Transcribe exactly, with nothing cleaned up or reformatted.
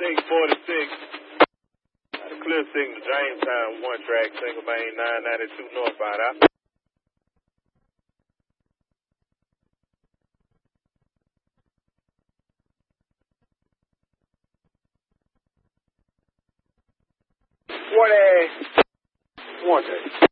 six forty-six. Got a clear signal, Jamestown, one track, single main, nine ninety-two northbound. Out. Forty. One take.